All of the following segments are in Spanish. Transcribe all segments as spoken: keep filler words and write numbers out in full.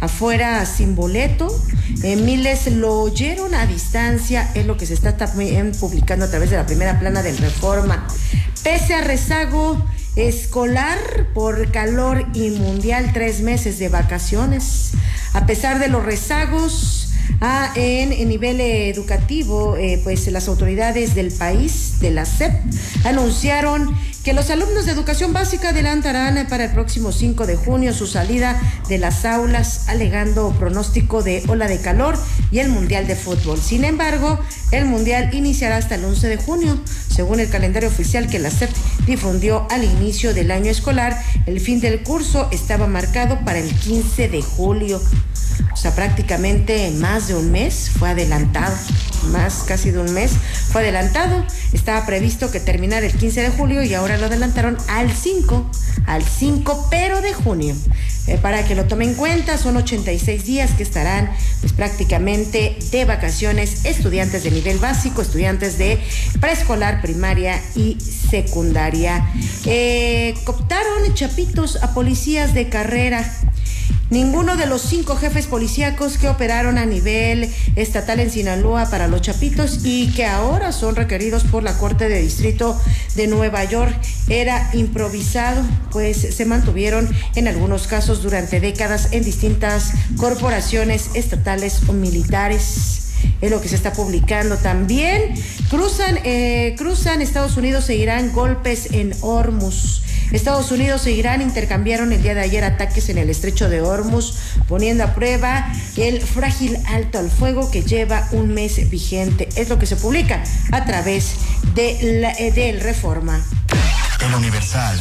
afuera sin boleto. Eh, miles lo oyeron a distancia, es lo que se está también publicando a través de la primera plana del Reforma. Pese a rezago escolar por calor y mundial, tres meses de vacaciones. A pesar de los rezagos ah, en, en nivel educativo, eh, pues las autoridades del país, de la S E P, anunciaron que los alumnos de educación básica adelantarán para el próximo cinco de junio su salida de las aulas, alegando pronóstico de ola de calor y el Mundial de Fútbol. Sin embargo, el Mundial iniciará hasta el once de junio, según el calendario oficial que la S E P difundió al inicio del año escolar. El fin del curso estaba marcado para el quince de julio. O sea, prácticamente más de un mes fue adelantado, más casi de un mes fue adelantado. Estaba previsto que terminara el quince de julio y ahora lo adelantaron al cinco, al cinco, pero de junio. Eh, para que lo tomen en cuenta, son ochenta y seis días que estarán pues prácticamente de vacaciones estudiantes de nivel básico, estudiantes de preescolar, primaria y secundaria. Eh, cooptaron chapitos a policías de carrera. Ninguno de los cinco jefes policíacos que operaron a nivel estatal en Sinaloa para los chapitos y que ahora son requeridos por la Corte de Distrito de Nueva York era improvisado, pues se mantuvieron en algunos casos durante décadas en distintas corporaciones estatales o militares. Es lo que se está publicando. También cruzan, eh, cruzan Estados Unidos e Irán golpes en Hormuz. Estados Unidos e Irán intercambiaron el día de ayer ataques en el estrecho de Hormuz, poniendo a prueba el frágil alto al fuego que lleva un mes vigente. Es lo que se publica a través de la, eh, del Reforma. El Universal.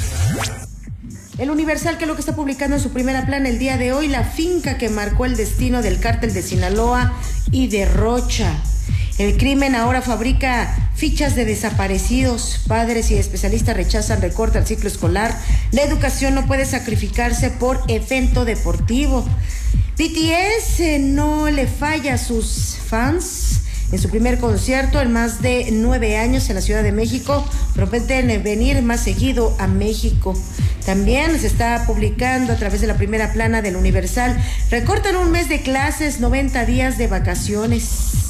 El Universal, que es lo que está publicando en su primera plana el día de hoy, la finca que marcó el destino del cártel de Sinaloa y de Rocha. El crimen ahora fabrica fichas de desaparecidos. Padres y especialistas rechazan recorte al ciclo escolar. La educación no puede sacrificarse por evento deportivo. B T S no le falla a sus fans. En su primer concierto en más de nueve años en la Ciudad de México, prometen venir más seguido a México. También se está publicando a través de la primera plana del Universal. Recortan un mes de clases, noventa días de vacaciones.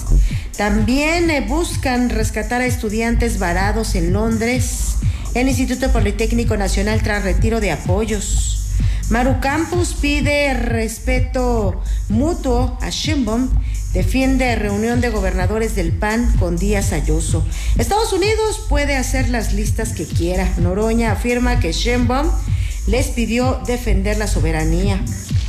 También eh, buscan rescatar a estudiantes varados en Londres. El Instituto Politécnico Nacional tras retiro de apoyos. Maru Campos pide respeto mutuo a Sheinbaum. Defiende reunión de gobernadores del P A N con Díaz Ayuso. Estados Unidos puede hacer las listas que quiera. Noroña afirma que Sheinbaum les pidió defender la soberanía.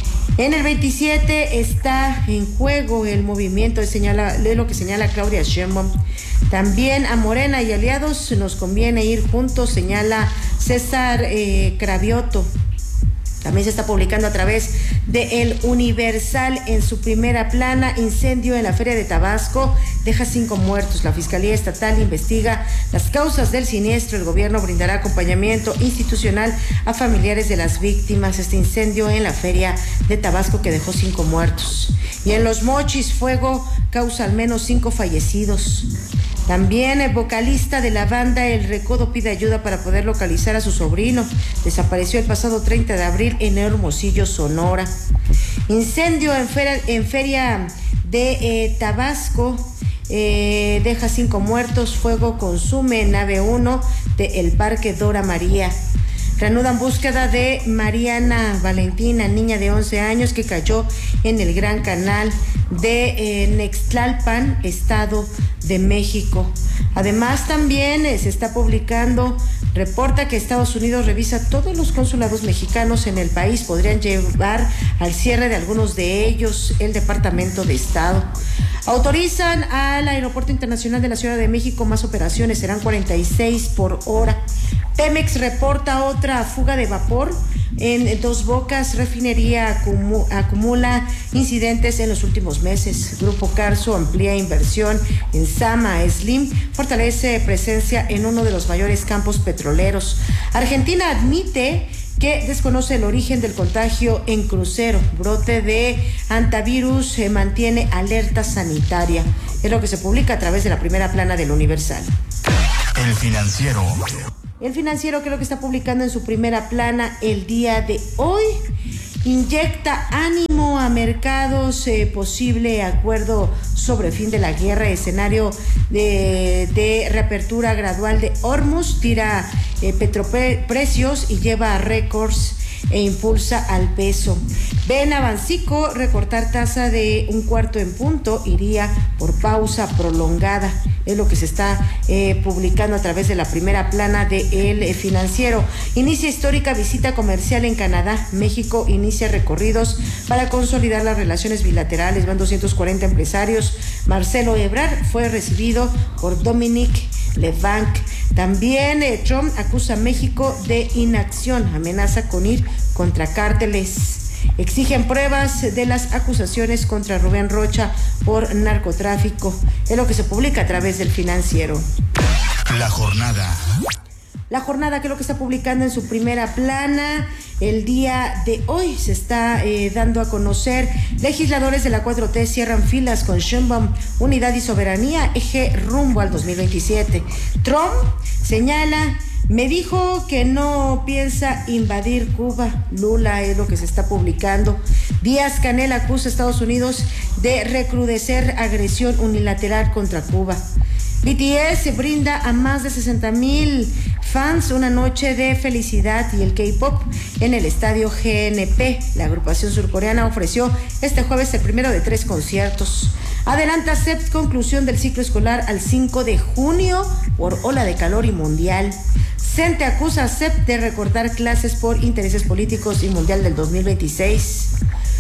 En el veintisiete está en juego el movimiento, señala, es lo que señala Claudia Sheinbaum. También a Morena y aliados nos conviene ir juntos, señala César eh, Cravioto. También se está publicando a través de El Universal en su primera plana. Incendio en la Feria de Tabasco deja cinco muertos. La Fiscalía Estatal investiga las causas del siniestro. El gobierno brindará acompañamiento institucional a familiares de las víctimas. Este incendio en la Feria de Tabasco que dejó cinco muertos. Y en Los Mochis, fuego causa al menos cinco fallecidos. También el vocalista de la banda El Recodo pide ayuda para poder localizar a su sobrino. Desapareció el pasado treinta de abril en Hermosillo, Sonora. Incendio en feria, en feria de eh, Tabasco eh, deja cinco muertos. Fuego consume nave uno del Parque Dora María. Reanudan búsqueda de Mariana Valentina, niña de once años que cayó en el Gran Canal de eh, Nextlalpan, Estado de México. Además, también eh, se está publicando, reporta que Estados Unidos revisa todos los consulados mexicanos en el país. Podrían llevar al cierre de algunos de ellos el Departamento de Estado. Autorizan al Aeropuerto Internacional de la Ciudad de México más operaciones, serán cuarenta y seis por hora. Pemex reporta otra fuga de vapor en Dos Bocas. Refinería acumu- acumula incidentes en los últimos meses. Grupo Carso amplía inversión en Sama Slim, fortalece presencia en uno de los mayores campos petroleros. Argentina admite que desconoce el origen del contagio en crucero. Brote de antivirus se mantiene alerta sanitaria. Es lo que se publica a través de la primera plana del Universal. El Financiero. El Financiero, que es lo que está publicando en su primera plana el día de hoy. inyecta ánimo a mercados, eh, posible acuerdo sobre fin de la guerra, escenario de, de reapertura gradual de Hormuz, tira eh, petroprecios y lleva a récords e impulsa al peso. Ven a Bancico recortar tasa de un cuarto en punto, iría por pausa prolongada. Es lo que se está eh, publicando a través de la primera plana de El Financiero. Inicia histórica visita comercial en Canadá. México inicia recorridos para consolidar las relaciones bilaterales. Van doscientos cuarenta empresarios. Marcelo Ebrard fue recibido por Dominic Lebanc. También eh, Trump acusa a México de inacción, amenaza con ir contra cárteles. Exigen pruebas de las acusaciones contra Rubén Rocha por narcotráfico. Es lo que se publica a través del Financiero. La jornada. La jornada, que es lo que está publicando en su primera plana el día de hoy, se está eh, dando a conocer. Legisladores de la cuatro T cierran filas con Sheinbaum, unidad y soberanía, eje rumbo al dos mil veintisiete. Trump señala, me dijo que no piensa invadir Cuba. Lula, es lo que se está publicando. Díaz Canel acusa a Estados Unidos de recrudecer agresión unilateral contra Cuba. B T S brinda a más de sesenta mil fans una noche de felicidad y el K-pop en el estadio G N P. La agrupación surcoreana ofreció este jueves el primero de tres conciertos. Adelanta C E P conclusión del ciclo escolar al cinco de junio por ola de calor y mundial. CENTE acusa a C E P de recortar clases por intereses políticos y mundial del dos mil veintiséis.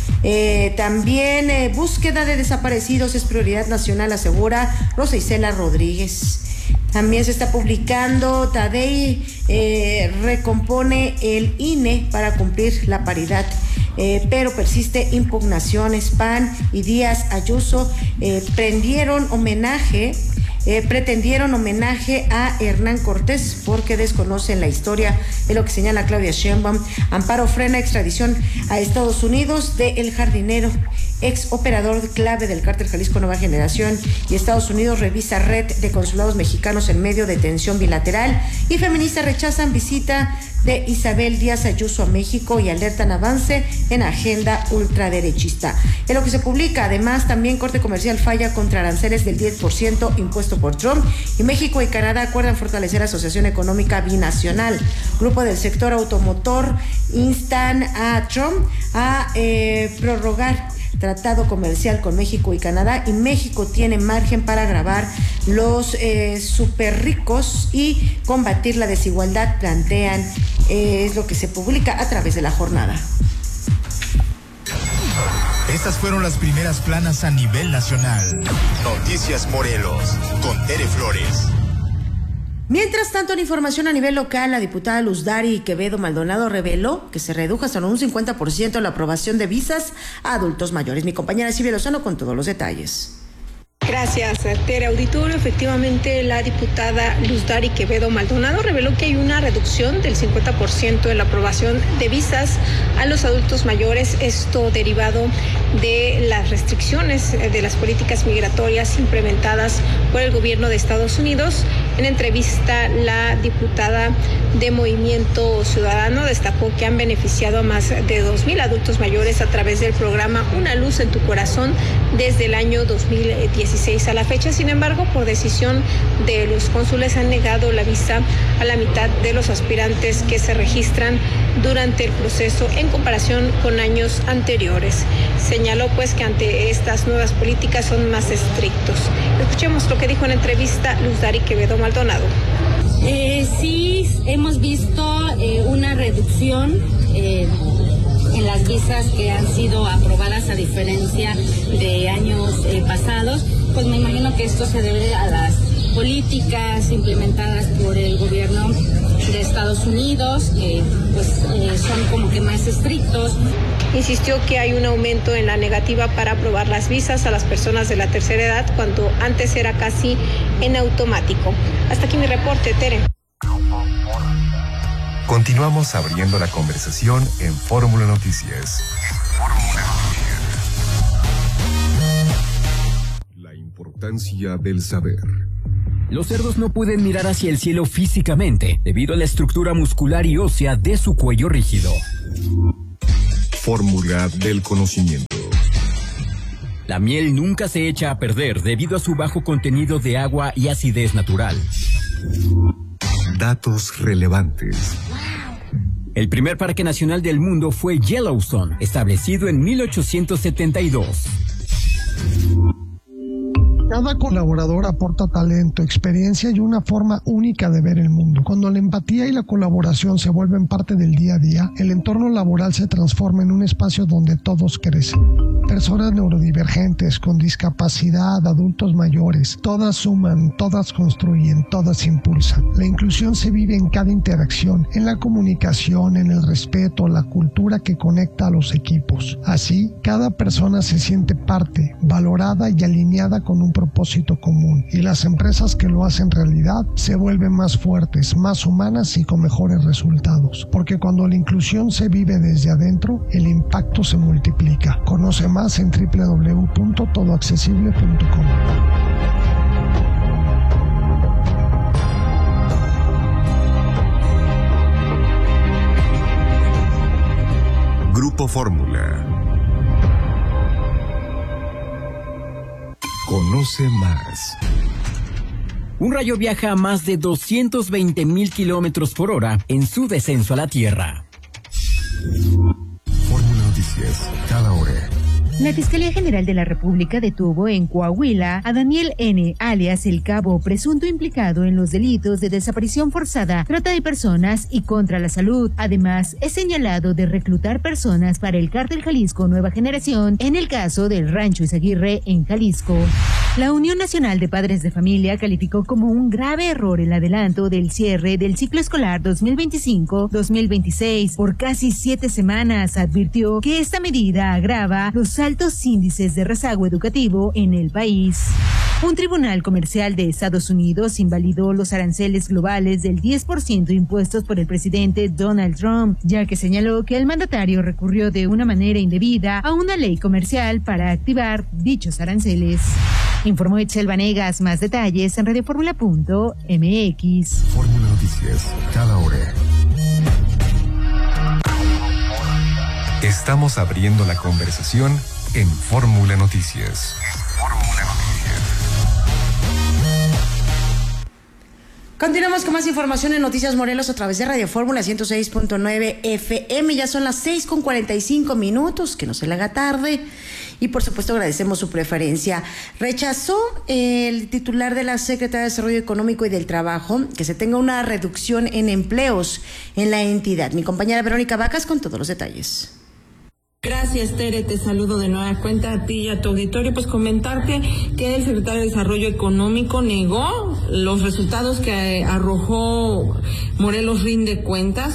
Eh, también eh, búsqueda de desaparecidos es prioridad nacional, asegura Rosa Isela Rodríguez. También se está publicando, Tadei eh, recompone el I N E para cumplir la paridad, eh, pero persiste impugnaciones. P A N y Díaz Ayuso eh, prendieron homenaje Eh, pretendieron homenaje a Hernán Cortés porque desconocen la historia, de lo que señala Claudia Sheinbaum. Amparo frena extradición a Estados Unidos de El Jardinero, ex operador clave del cártel Jalisco Nueva Generación, y Estados Unidos revisa red de consulados mexicanos en medio de tensión bilateral. Y feministas rechazan visita de Isabel Díaz Ayuso a México y alertan avance en agenda ultraderechista. En lo que se publica, además, también Corte Comercial falla contra aranceles del diez por ciento impuesto por Trump, y México y Canadá acuerdan fortalecer Asociación Económica Binacional. Grupo del sector automotor instan a Trump a eh, prorrogar tratado comercial con México y Canadá, y México tiene margen para gravar los eh, super ricos y combatir la desigualdad, plantean, eh, es lo que se publica a través de la jornada. Estas fueron las primeras planas a nivel nacional. Noticias Morelos, con Tere Flores. Mientras tanto, en información a nivel local, la diputada Luz Dari Quevedo Maldonado reveló que se redujo hasta un cincuenta por ciento la aprobación de visas a adultos mayores. Mi compañera Silvia Lozano con todos los detalles. Gracias, Tere. Auditorio, efectivamente, la diputada Luz Dari Quevedo Maldonado reveló que hay una reducción del cincuenta por ciento en la aprobación de visas a los adultos mayores, esto derivado de las restricciones de las políticas migratorias implementadas por el gobierno de Estados Unidos. En entrevista, la diputada de Movimiento Ciudadano destacó que han beneficiado a más de dos mil adultos mayores a través del programa Una Luz en tu Corazón desde el año dos mil dieciséis a la fecha. Sin embargo, por decisión de los cónsules, han negado la visa a la mitad de los aspirantes que se registran durante el proceso en comparación con años anteriores. Señaló pues que ante estas nuevas políticas son más estrictos. Escuchemos lo que dijo en entrevista Luz Dari Quevedo Maldonado. Eh, sí, hemos visto eh, una reducción eh, en las visas que han sido aprobadas a diferencia de años eh, pasados. Pues me imagino que esto se debe a las políticas implementadas por el gobierno de Estados Unidos, que pues eh, son como que más estrictos. Insistió que hay un aumento en la negativa para aprobar las visas a las personas de la tercera edad, cuando antes era casi en automático. Hasta aquí mi reporte, Tere. Continuamos abriendo la conversación en Fórmula Noticias. La importancia del saber. Los cerdos no pueden mirar hacia el cielo físicamente debido a la estructura muscular y ósea de su cuello rígido. Fórmula del conocimiento. La miel nunca se echa a perder debido a su bajo contenido de agua y acidez natural. Datos relevantes. El primer parque nacional del mundo fue Yellowstone, establecido en mil ochocientos setenta y dos. Cada colaborador aporta talento, experiencia y una forma única de ver el mundo. Cuando la empatía y la colaboración se vuelven parte del día a día, el entorno laboral se transforma en un espacio donde todos crecen. Personas neurodivergentes, con discapacidad, adultos mayores, todas suman, todas construyen, todas impulsan. La inclusión se vive en cada interacción, en la comunicación, en el respeto, la cultura que conecta a los equipos. Así, cada persona se siente parte, valorada y alineada con un propósito común, y las empresas que lo hacen realidad se vuelven más fuertes, más humanas y con mejores resultados, porque cuando la inclusión se vive desde adentro, el impacto se multiplica. Conoce más en doble u doble u doble u punto todo accesible punto com. Grupo Fórmula. Conoce más. Un rayo viaja a más de doscientos veinte mil kilómetros por hora en su descenso a la Tierra. Fórmula Noticias, cada hora. La Fiscalía General de la República detuvo en Coahuila a Daniel N., alias El Cabo, presunto implicado en los delitos de desaparición forzada, trata de personas y contra la salud. Además, es señalado de reclutar personas para el Cártel Jalisco Nueva Generación en el caso del Rancho Izaguirre en Jalisco. La Unión Nacional de Padres de Familia calificó como un grave error el adelanto del cierre del ciclo escolar dos mil veinticinco dos mil veintiséis por casi siete semanas. Advirtió que esta medida agrava los altos índices de rezago educativo en el país. Un tribunal comercial de Estados Unidos invalidó los aranceles globales del diez por ciento impuestos por el presidente Donald Trump, ya que señaló que el mandatario recurrió de una manera indebida a una ley comercial para activar dichos aranceles. Informó Itzel Vanegas. Más detalles en radioformula punto m x. Fórmula Noticias, cada hora. Estamos abriendo la conversación en Fórmula Noticias. Fórmula Noticias. Continuamos con más información en Noticias Morelos a través de Radio Fórmula ciento seis punto nueve F M. Ya son las seis con cuarenta y cinco minutos, que no se le haga tarde. Y por supuesto agradecemos su preferencia. Rechazó el titular de la Secretaría de Desarrollo Económico y del Trabajo que se tenga una reducción en empleos en la entidad. Mi compañera Verónica Vacas con todos los detalles. Gracias, Tere, te saludo de nueva cuenta a ti y a tu auditorio. Pues comentarte que el secretario de Desarrollo Económico negó los resultados que arrojó Morelos Rinde Cuentas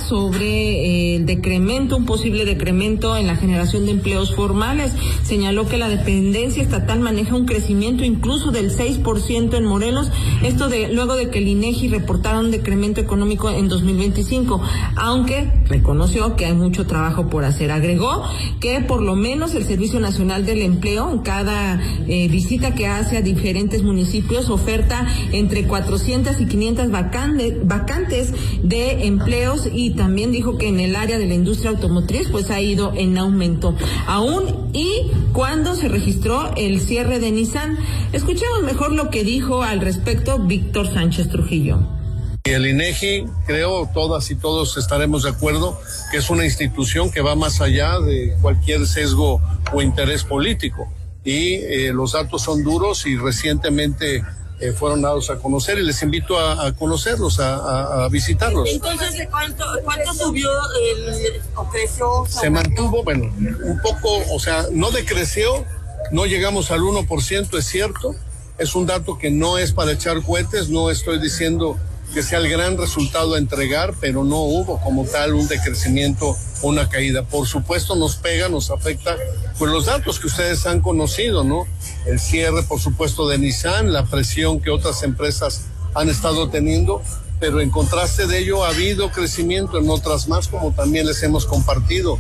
sobre el decremento, un posible decremento en la generación de empleos formales. Señaló que la dependencia estatal maneja un crecimiento incluso del seis por ciento en Morelos, esto de luego de que el INEGI reportara un decremento económico en dos mil veinticinco, aunque reconoció que hay mucho trabajo por hacer. Agregó que por lo menos el Servicio Nacional del Empleo en cada eh, visita que hace a diferentes municipios oferta entre cuatrocientas y quinientas vacante, vacantes de empleos, y también dijo que en el área de la industria automotriz pues ha ido en aumento aún y cuando se registró el cierre de Nissan. Escuchemos mejor lo que dijo al respecto Víctor Sánchez Trujillo. El INEGI, creo todas y todos estaremos de acuerdo que es una institución que va más allá de cualquier sesgo o interés político, y eh, los datos son duros y recientemente eh, fueron dados a conocer, y les invito a, a conocerlos, a, a, a visitarlos. Entonces, ¿cuánto, cuánto subió el o creció? Se mantuvo, bueno, un poco, o sea, no decreció, no llegamos al uno por ciento, es cierto, es un dato que no es para echar cohetes, no estoy diciendo que sea el gran resultado a entregar, pero no hubo como tal un decrecimiento o una caída. Por supuesto nos pega, nos afecta, pues los datos que ustedes han conocido, ¿no? El cierre, por supuesto, de Nissan, la presión que otras empresas han estado teniendo, pero en contraste de ello ha habido crecimiento en otras más, como también les hemos compartido.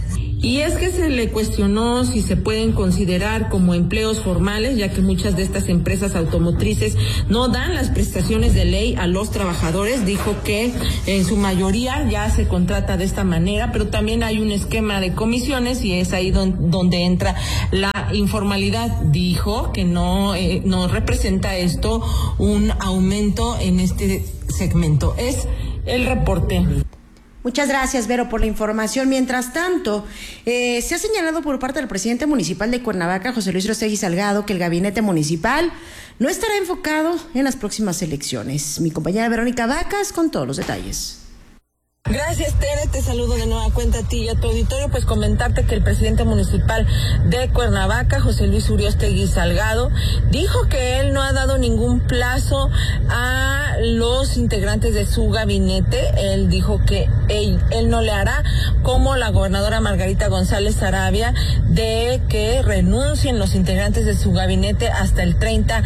Y es que se le cuestionó si se pueden considerar como empleos formales, ya que muchas de estas empresas automotrices no dan las prestaciones de ley a los trabajadores. Dijo que en su mayoría ya se contrata de esta manera, pero también hay un esquema de comisiones y es ahí don, donde entra la informalidad. Dijo que no, eh, no representa esto un aumento en este segmento. Es el reporte. Muchas gracias, Vero, por la información. Mientras tanto, eh, se ha señalado por parte del presidente municipal de Cuernavaca, José Luis Uriosteguy Salgado, que el gabinete municipal no estará enfocado en las próximas elecciones. Mi compañera Verónica Vacas con todos los detalles. Gracias, Tere, te saludo de nueva cuenta a ti y a tu auditorio. Pues comentarte que el presidente municipal de Cuernavaca, José Luis Uriosteguy Salgado, dijo que él no ha dado ningún plazo a los integrantes de su gabinete. Él dijo que él, él no le hará como la gobernadora Margarita González Sarabia, de que renuncien los integrantes de su gabinete hasta el treinta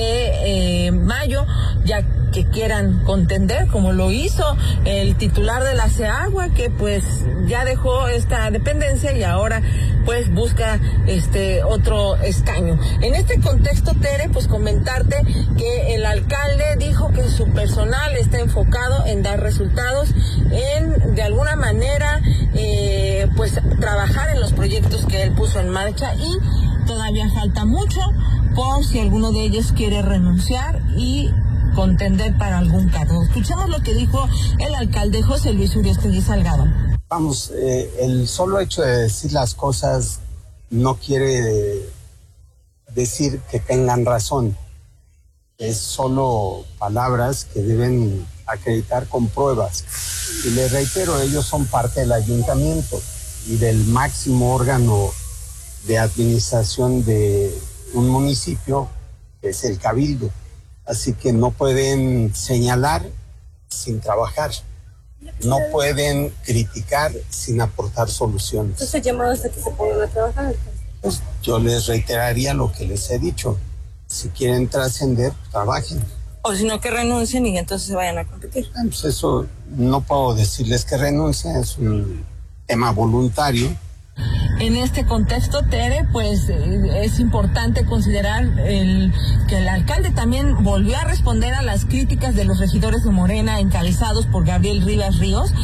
de eh, mayo, ya que quieran contender, como lo hizo el titular de la CEAGUA, que pues ya dejó esta dependencia y ahora pues busca este otro escaño. En este contexto, Tere, pues comentarte que el alcalde dijo que su personal está enfocado en dar resultados, en de alguna manera eh, pues trabajar en los proyectos que él puso en marcha, y todavía falta mucho por si alguno de ellos quiere renunciar y contender para algún cargo. Escuchamos lo que dijo el alcalde José Luis Uriosteguy Salgado. Vamos, eh, el solo hecho de decir las cosas no quiere decir que tengan razón. Es solo palabras que deben acreditar con pruebas. Y les reitero, ellos son parte del ayuntamiento y del máximo órgano de administración de un municipio, que es el cabildo. Así que no pueden señalar sin trabajar, no pueden criticar sin aportar soluciones. Entonces, llamado hasta que se pongan a trabajar. Pues yo les reiteraría lo que les he dicho. Si quieren trascender, trabajen. O si no, que renuncien y entonces se vayan a competir. Pues eso no puedo decirles que renuncien, es un tema voluntario. En este contexto, Tere, pues eh, es importante considerar el, que el alcalde también volvió a responder a las críticas de los regidores de Morena encabezados por Gabriel Rivas Ríos,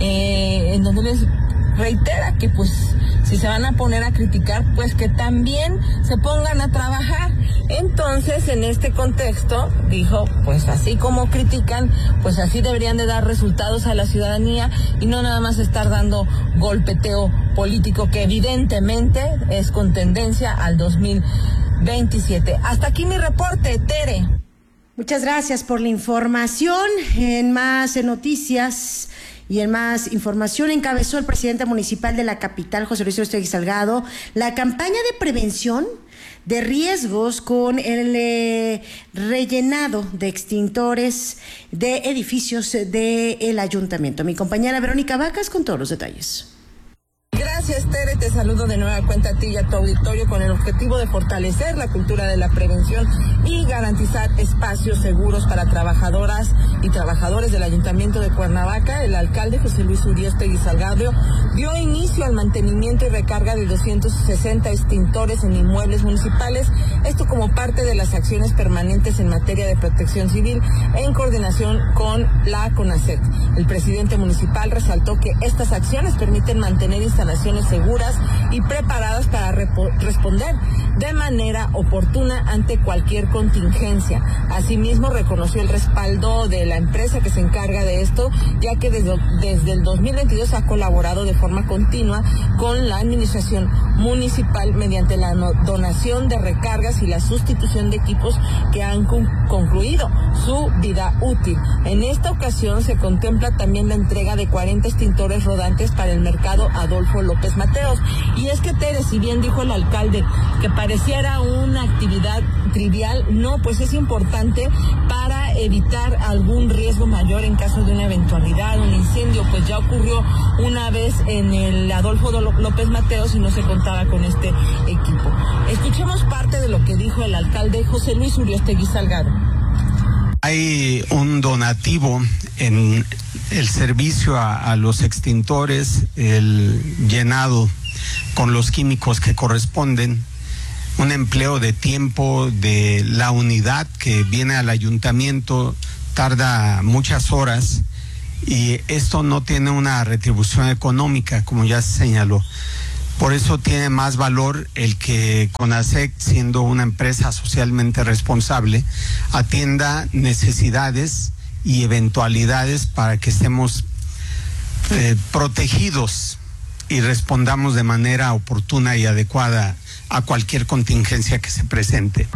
eh, en donde les reitera que pues si se van a poner a criticar, pues que también se pongan a trabajar. Entonces, en este contexto, dijo, pues así como critican, pues así deberían de dar resultados a la ciudadanía y no nada más estar dando golpeteo político, que evidentemente es con tendencia al dos mil veintisiete. Hasta aquí mi reporte, Tere. Muchas gracias por la información. En más noticias y en más información, encabezó el presidente municipal de la capital, José Luis Uriosteguy Salgado, la campaña de prevención de riesgos con el eh, rellenado de extintores de edificios del ayuntamiento. Mi compañera Verónica Vacas con todos los detalles. Gracias, Tere, te saludo de nueva cuenta a ti y a tu auditorio con el objetivo de fortalecer la cultura de la prevención y garantizar espacios seguros para trabajadoras y trabajadores del Ayuntamiento de Cuernavaca. El alcalde José Luis Uriosteguy Salgado dio inicio al mantenimiento y recarga de doscientos sesenta extintores en inmuebles municipales, esto como parte de las acciones permanentes en materia de protección civil en coordinación con la CONACYT. El presidente municipal resaltó que estas acciones permiten mantener instalaciones seguras y preparadas para responder de manera oportuna ante cualquier contingencia. Asimismo, reconoció el respaldo de la empresa que se encarga de esto, ya que desde, desde el dos mil veintidós ha colaborado de forma continua con la administración municipal mediante la no, donación de recargas y la sustitución de equipos que han con, concluido su vida útil. En esta ocasión se contempla también la entrega de cuarenta extintores rodantes para el mercado Adolfo López Mateos. Y es que, Tere, si bien dijo el alcalde que pareciera una actividad trivial, no, pues es importante para evitar algún riesgo mayor en caso de una eventualidad, un incendio, pues ya ocurrió una vez en el Adolfo López Mateos y no se contaba con este equipo. Escuchemos parte de lo que dijo el alcalde José Luis Uriosteguy Salgado. Hay un donativo en el servicio a, a los extintores, el llenado con los químicos que corresponden. Un empleo de tiempo de la unidad que viene al ayuntamiento tarda muchas horas y esto no tiene una retribución económica, como ya se señaló. Por eso tiene más valor el que CONASEC, siendo una empresa socialmente responsable, atienda necesidades y eventualidades para que estemos eh, protegidos y respondamos de manera oportuna y adecuada a cualquier contingencia que se presente.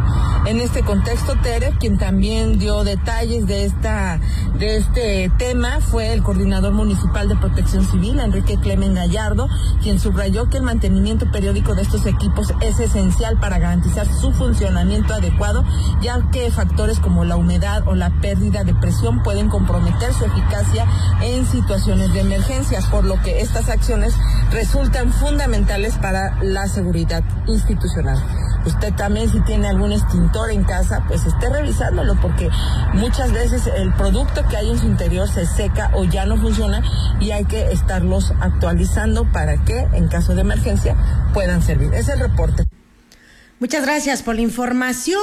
En este contexto, Tere, quien también dio detalles de esta de este tema fue el coordinador municipal de Protección Civil, Enrique Clemen Gallardo, quien subrayó que el mantenimiento periódico de estos equipos es esencial para garantizar su funcionamiento adecuado, ya que factores como la humedad o la pérdida de presión pueden comprometer su eficacia en situaciones de emergencia, por lo que estas acciones resultan fundamentales para la seguridad institucional. Usted también, si tiene algún extintor en casa, pues esté revisándolo, porque muchas veces el producto que hay en su interior se seca o ya no funciona y hay que estarlos actualizando para que en caso de emergencia puedan servir. Es el reporte. Muchas gracias por la información.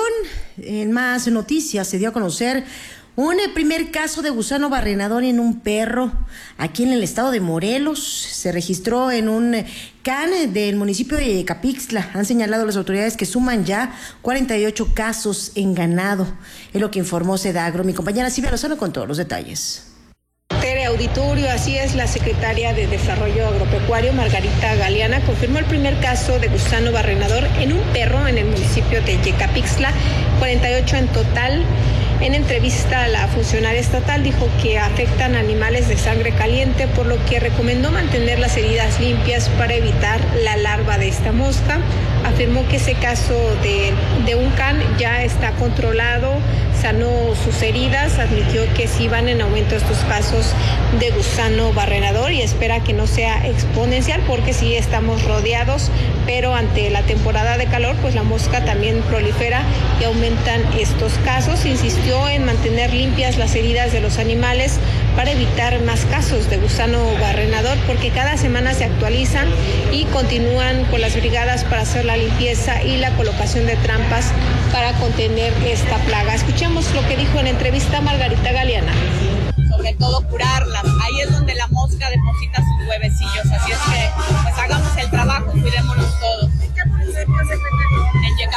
En más noticias, se dio a conocer un primer caso de gusano barrenador en un perro aquí en el estado de Morelos. Se registró en un can del municipio de Yecapixtla. Han señalado las autoridades que suman ya cuarenta y ocho casos en ganado. Es lo que informó Sedagro. Mi compañera Silvia Lozano con todos los detalles. Tere, auditorio, así es, la secretaria de Desarrollo Agropecuario, Margarita Galeana, confirmó el primer caso de gusano barrenador en un perro en el municipio de Yecapixtla, cuarenta y ocho en total. En entrevista, la funcionaria estatal dijo que afectan animales de sangre caliente, por lo que recomendó mantener las heridas limpias para evitar la larva de esta mosca. Afirmó que ese caso de, de un can ya está controlado, sanó sus heridas, admitió que sí van en aumento estos casos de gusano barrenador y espera que no sea exponencial porque sí estamos rodeados, pero ante la temporada de calor, pues la mosca también prolifera y aumentan estos casos. Insistió en mantener limpias las heridas de los animales para evitar más casos de gusano barrenador, porque cada semana se actualizan y continúan con las brigadas para hacer la limpieza y la colocación de trampas para contener esta plaga. Escuchemos lo que dijo en entrevista Margarita Galeana. Sobre todo curarlas, ahí es donde la mosca deposita sus huevecillos, así es